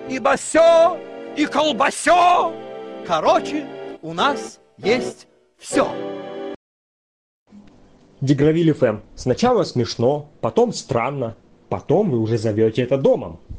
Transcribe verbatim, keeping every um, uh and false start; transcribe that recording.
и басё, и колбасё. Короче, у нас есть все. Дегравиль эф эм. Сначала смешно, потом странно, потом вы уже зовете это домом.